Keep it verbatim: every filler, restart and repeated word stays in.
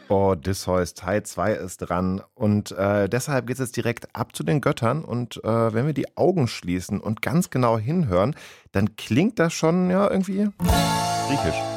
Odysseus Teil zwei ist dran und äh, deshalb geht es jetzt direkt ab zu den Göttern und äh, wenn wir die Augen schließen und ganz genau hinhören, dann klingt das schon ja irgendwie griechisch.